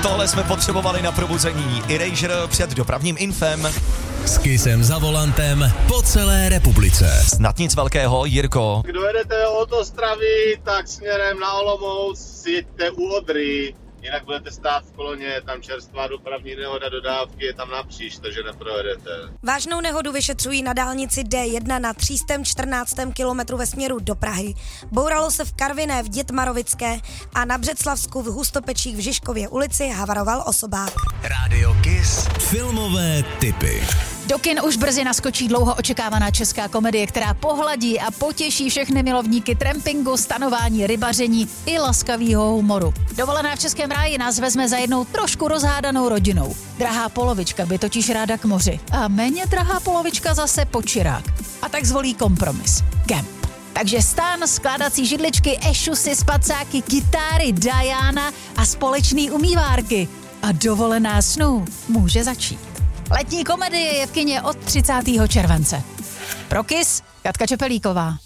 Tohle jsme potřebovali na probuzení. Erasure před dopravním infem. S Kissem za volantem po celé republice. Snad nic velkého, Jirko. Kdo jedete od Ostravy, tak směrem na Olomouc jeďte u Odry. Jinak budete stát v koloně, tam čerstvá dopravní nehoda dodávky je tam napříč, takže neprojedete. Vážnou nehodu vyšetřují na dálnici D1 na 314. kilometru ve směru do Prahy. Bouralo se v Karviné v Dětmarovické a na Břeclavsku v Hustopečích v Žižkově ulici havaroval osobák. Rádio Kiss. Filmové tipy. Do kin už brzy naskočí dlouho očekávaná česká komedie, která pohladí a potěší všechny milovníky trampingu, stanování, rybaření i laskavýho humoru. Dovolená v Českém ráji nás vezme za jednou trošku rozhádanou rodinou. Drahá polovička by totiž ráda k moři a méně drahá polovička zase počirák. A tak zvolí kompromis. Kemp. Takže stán, skládací židličky, ešusy, spacáky, kytáry, Diana a společný umývárky. A dovolená snů může začít. Letní komedie je v kině od 30. července. Pro Kiss, Katka Čepelíková.